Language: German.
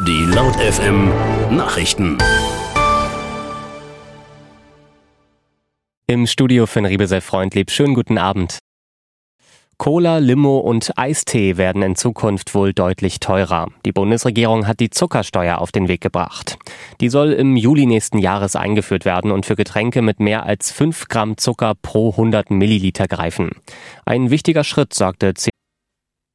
Die Laut FM Nachrichten. Im Studio Finn Riebesell-Freundlieb. Schönen guten Abend. Cola, Limo und Eistee werden in Zukunft wohl deutlich teurer. Die Bundesregierung hat die Zuckersteuer auf den Weg gebracht. Die soll im Juli nächsten Jahres eingeführt werden und für Getränke mit mehr als 5 Gramm Zucker pro 100 Milliliter greifen. Ein wichtiger Schritt, sagte